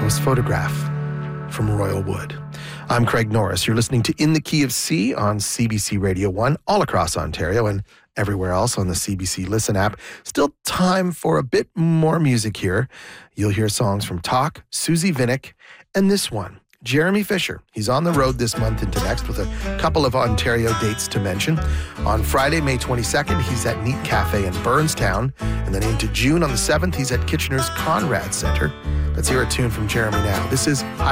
was Photograph from Royal Wood. I'm Craig Norris. You're listening to In the Key of C on CBC Radio 1 all across Ontario and everywhere else on the CBC Listen app. Still time for a bit more music here. You'll hear songs from Talk, Susie Vinnick, and this one, Jeremy Fisher. He's on the road this month into next with a couple of Ontario dates to mention. On Friday, May 22nd, he's at Neat Cafe in Burnstown. And then into June on the 7th, he's at Kitchener's Conrad Centre. Let's hear a tune from Jeremy now. This is